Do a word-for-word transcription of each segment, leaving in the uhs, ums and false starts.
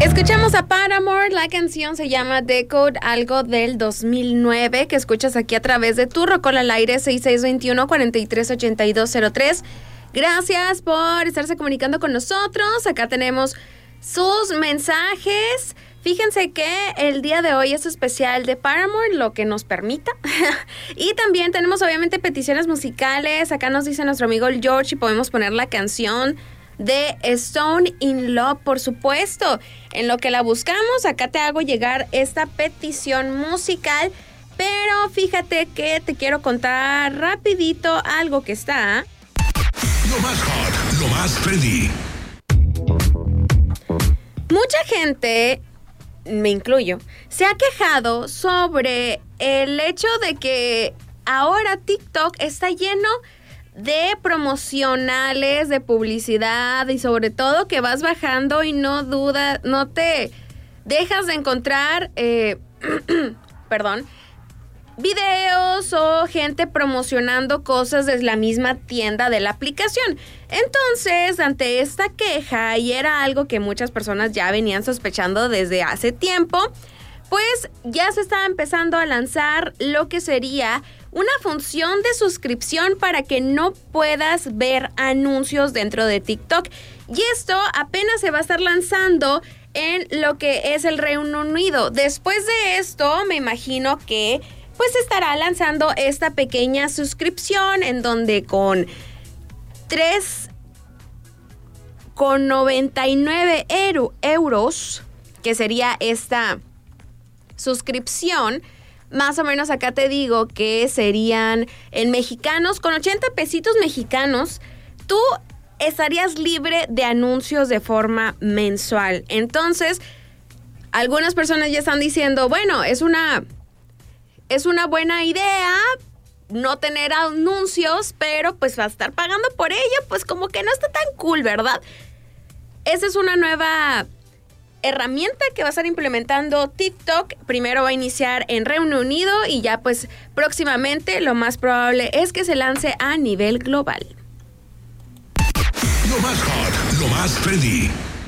Escuchamos a Paramore, la canción se llama Decode, algo del dos mil nueve, que escuchas aquí a través de tu Rocola al aire, seis seis dos uno, cuatro tres ocho dos cero tres. Gracias por estarse comunicando con nosotros. Acá tenemos sus mensajes. Fíjense que el día de hoy es especial de Paramore, lo que nos permita. Y también tenemos obviamente peticiones musicales. Acá nos dice nuestro amigo George y podemos poner la canción de Stone in Love, por supuesto. En lo que la buscamos, acá te hago llegar esta petición musical. Pero fíjate que te quiero contar rapidito algo que está... Lo más hot, lo más trendy. Mucha gente, me incluyo, se ha quejado sobre el hecho de que ahora TikTok está lleno de promocionales, de publicidad y sobre todo que vas bajando y no duda, no te dejas de encontrar, eh, perdón, videos o gente promocionando cosas desde la misma tienda de la aplicación. Entonces, ante esta queja, y era algo que muchas personas ya venían sospechando desde hace tiempo, pues ya se está empezando a lanzar lo que sería una función de suscripción para que no puedas ver anuncios dentro de TikTok. Y esto apenas se va a estar lanzando en lo que es el Reino Unido. Después de esto, me imagino que pues estará lanzando esta pequeña suscripción en donde con tres con noventa y nueve euros, que sería esta suscripción, más o menos acá te digo que serían en mexicanos, con ochenta pesitos mexicanos, tú estarías libre de anuncios de forma mensual. Entonces, algunas personas ya están diciendo, bueno, es una... Es una buena idea no tener anuncios, pero pues va a estar pagando por ello, pues como que no está tan cool, ¿verdad? Esa es una nueva herramienta que va a estar implementando TikTok. Primero va a iniciar en Reino Unido y ya pues próximamente lo más probable es que se lance a nivel global. Lo más hot, lo más trendy.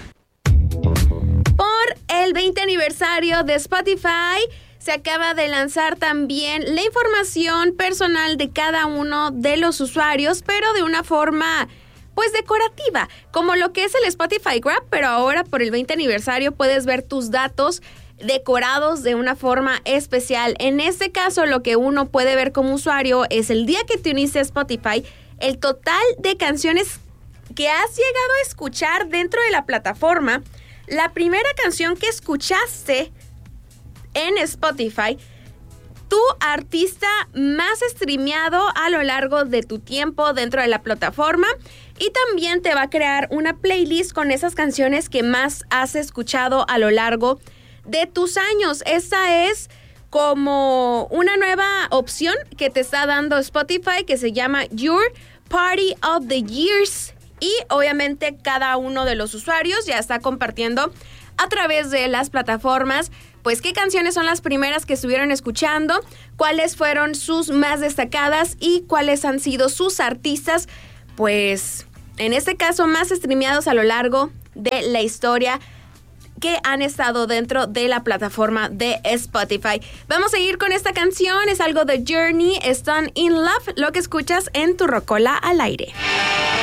Por el veinte aniversario de Spotify, se acaba de lanzar también la información personal de cada uno de los usuarios, pero de una forma, pues, decorativa, como lo que es el Spotify Grab, pero ahora por el veinte aniversario puedes ver tus datos decorados de una forma especial. En este caso, lo que uno puede ver como usuario es el día que te uniste a Spotify, el total de canciones que has llegado a escuchar dentro de la plataforma, la primera canción que escuchaste en Spotify, tu artista más streameado a lo largo de tu tiempo dentro de la plataforma, y también te va a crear una playlist con esas canciones que más has escuchado a lo largo de tus años. Esta es como una nueva opción que te está dando Spotify que se llama Your Party of the Years, y obviamente cada uno de los usuarios ya está compartiendo a través de las plataformas pues qué canciones son las primeras que estuvieron escuchando, cuáles fueron sus más destacadas y cuáles han sido sus artistas, pues en este caso más streameados a lo largo de la historia que han estado dentro de la plataforma de Spotify. Vamos a ir con esta canción, es algo de Journey, Stone in Love, lo que escuchas en tu Rocola al aire.